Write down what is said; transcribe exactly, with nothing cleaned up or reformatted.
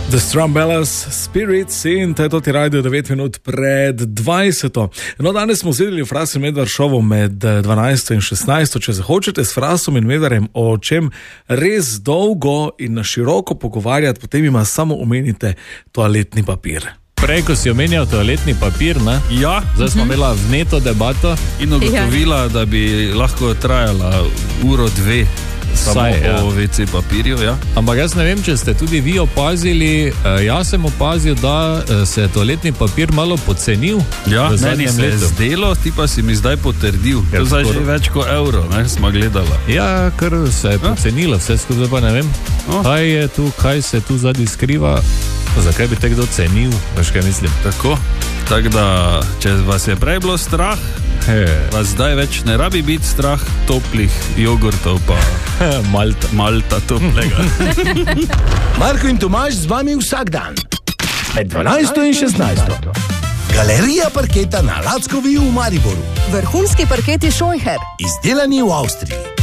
The Strumbellas, Spirits in to je to ti radio devet minut pred dvajseto. No, danes smo sedeli v Frasom Medvar šovu med dvanajsto in šestnajsto. Če se hočete s Frasom in Medvarjem o čem res dolgo in na široko pogovarjati, potem ima samo omenite toaletni papir. Prej, ko si omenjal toaletni papir, ne? Ja. Zdaj smo imela vneto debato. In ugotovila, da bi lahko trajala uro, dve. Samo Saj, ja. o ve ce papirju, ja. Ampak jaz ne vem, če ste tudi vi opazili, jaz sem opazil, da se je toaletni papir malo pocenil. Ja, v meni zadnjem se je letu. zdelo, ti pa si mi zdaj potrdil. Ja, To zdaj skoro. že več kot evro, ne, smo gledala. Ja, kar se je pocenilo, vse skupaj pa ne vem. Oh. Kaj je tu, kaj se tu zadnji skriva, zakaj bi te kdo cenil, veš kaj mislim. Tako, tako da, če vas je prej bilo strah, He, vas zdaj več ne rabi biti strah toplih jogurtov pa Malta. malta toplega. Marko in Tomaž z vami vsak dan, med dvanajsto in šestnajsto. Galerija parketa na Lackovi v Mariboru, Vrhunski parketi Scheucher. izdelani v Avstriji.